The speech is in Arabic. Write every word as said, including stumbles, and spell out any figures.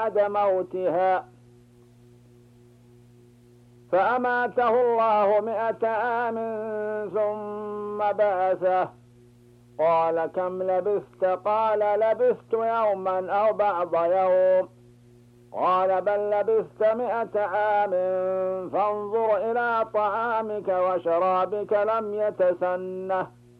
بعد موتها، فأماته الله مئة عام ثم بعثه. قال كم لبثت؟ قال لبثت يوما أو بعض يوم. قال بل لبثت مئة عام فانظر إلى طعامك وشرابك لم يتسنه